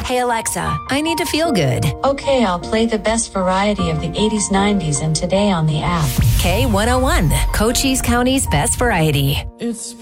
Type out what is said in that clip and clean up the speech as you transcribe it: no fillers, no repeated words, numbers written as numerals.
Hey Alexa, I need to feel good. Okay, I'll play the best variety of the 80s, 90s, and today on the app. K101, Cochise County's best variety. It's